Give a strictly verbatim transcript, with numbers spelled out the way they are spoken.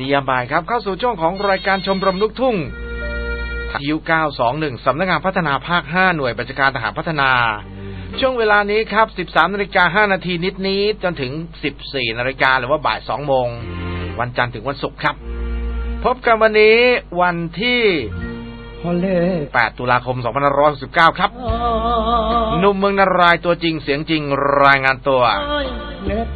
ยามบ่ายครับเข้าสู่ช่วงของรายการชมรมลูกทุ่งวิทยุเก้าสองหนึ่งสำนักงานพัฒนาภาคห้าหน่วยบัญชาการทหารพัฒนาช่วงเวลานี้ครับ สิบสามนาฬิกาห้านาทีนิดๆจนถึง สิบสี่นาฬิกาหรือว่าบ่ายสองโมงวันจันทร์ถึงวันศุกร์ครับพบกันวันนี้วันที่แปดตุลาคมสองพันห้าร้อยหกสิบเก้าครับหนุ่มเมืองนารายตัวจริงเสียงจริงรายงานตัว